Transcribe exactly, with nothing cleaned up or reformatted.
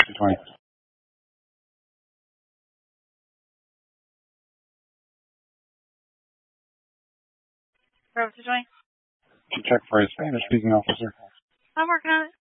to twenty. Bravo to twenty. To check for a Spanish speaking officer. I'm working on it.